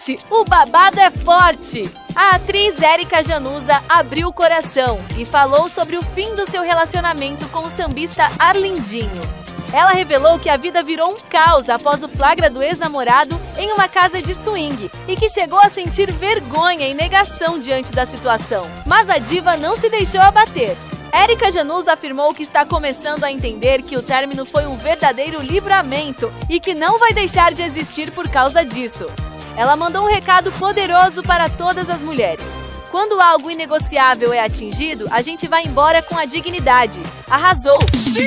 Gente, o babado é forte! A atriz Érica Januza abriu o coração e falou sobre o fim do seu relacionamento com o sambista Arlindinho. Ela revelou que a vida virou um caos após o flagra do ex-namorado em uma casa de swing e que chegou a sentir vergonha e negação diante da situação. Mas a diva não se deixou abater. Érica Januza afirmou que está começando a entender que o término foi um verdadeiro livramento e que não vai deixar de existir por causa disso. Ela mandou um recado poderoso para todas as mulheres. Quando algo inegociável é atingido, a gente vai embora com a dignidade. Arrasou!